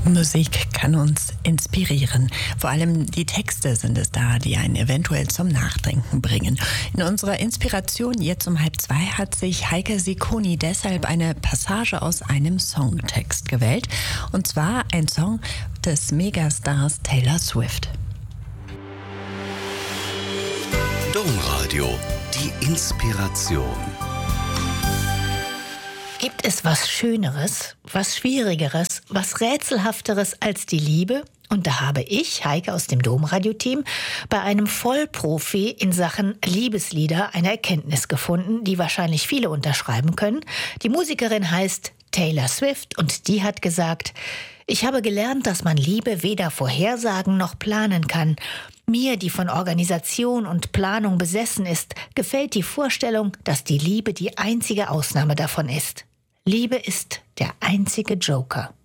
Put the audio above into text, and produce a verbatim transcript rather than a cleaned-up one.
Musik kann uns inspirieren. Vor allem die Texte sind es da, die einen eventuell zum Nachdenken bringen. In unserer Inspiration jetzt um halb zwei hat sich Heike Sikoni deshalb eine Passage aus einem Songtext gewählt. Und zwar ein Song des Megastars Taylor Swift. Domradio, die Inspiration. Gibt es was Schöneres, was Schwierigeres, was Rätselhafteres als die Liebe? Und da habe ich, Heike aus dem Domradio-Team, bei einem Vollprofi in Sachen Liebeslieder eine Erkenntnis gefunden, die wahrscheinlich viele unterschreiben können. Die Musikerin heißt Taylor Swift und die hat gesagt: Ich habe gelernt, dass man Liebe weder vorhersagen noch planen kann. Mir, die von Organisation und Planung besessen ist, gefällt die Vorstellung, dass die Liebe die einzige Ausnahme davon ist. Liebe ist der einzige Joker.